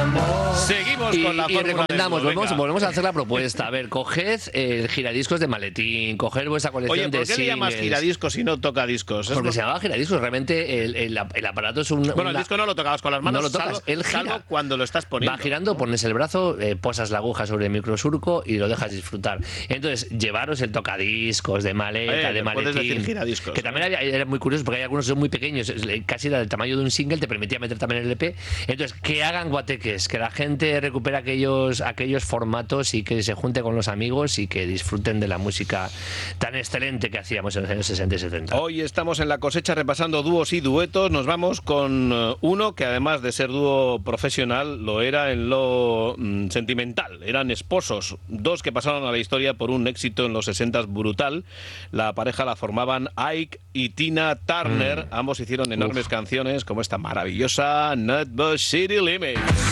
Seguimos con la Y fórmula recomendamos, del dúo, volvemos a hacer la propuesta. A ver, coged el giradiscos de maletín, coged vuestra colección Oye, de ¿por qué le llamas singles. giradiscos y no tocadiscos? Porque se llamaba giradiscos, realmente el aparato es un... Bueno, el disco no lo tocabas con las manos, no lo tocas, él gira. salvo cuando lo estás poniendo. Va girando, pones el brazo, posas la aguja sobre el microsurco y lo dejas disfrutar. Entonces, llevaros el tocadiscos de maleta, de maletín. Puedes decir giradiscos. Que también era muy curioso porque hay algunos que son muy pequeños, casi era del tamaño de un single, te permitía meter también el LP. Entonces, que hagan guateques, que la gente recupere aquellos formatos y que se junte con los amigos y que disfruten de la música tan excelente que hacíamos en los años 60 y 70. Hoy estamos en La Cosecha repasando dúos y duetos. Nos vamos con uno que además de ser dúo profesional lo era en lo sentimental. Eran esposos, dos que pasaron a la historia por un éxito en los 60 brutal. La pareja la formaban Ike y Tina Turner. Ambos hicieron enormes canciones como esta maravillosa Nutbush City Limits.